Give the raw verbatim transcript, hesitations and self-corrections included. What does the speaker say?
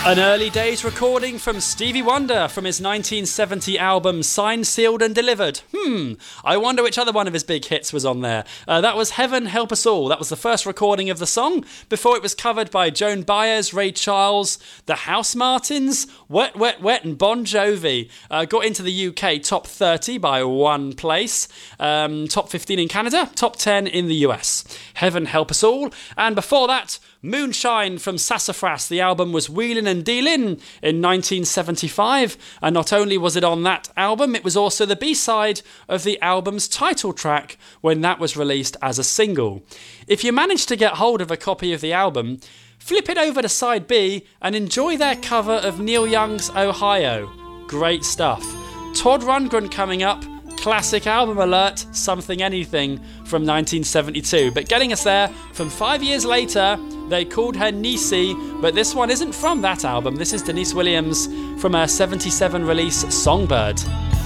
An early days recording from Stevie Wonder from his nineteen seventy album Signed, Sealed and Delivered. Hmm, I wonder which other one of his big hits was on there. Uh, that was Heaven Help Us All. That was the first recording of the song before it was covered by Joan Baez, Ray Charles, the House Martins, Wet Wet Wet and Bon Jovi. Uh, got into the U K top thirty by one place, um, top fifteen in Canada, top ten in the U S. Heaven Help Us All. And before that, Moonshine from Sassafras. The album was Wheelin' and Dealin' in nineteen seventy-five, and not only was it on that album, it was also the B-side of the album's title track when that was released as a single. If you managed to get hold of a copy of the album, flip it over to side B and enjoy their cover of Neil Young's Ohio. Great stuff. Todd Rundgren coming up. Classic album alert, Something Anything from nineteen seventy-two. But getting us there from five years later, they called her Niecy, but this one isn't from that album. This is Denise Williams from her seventy-seven release Songbird.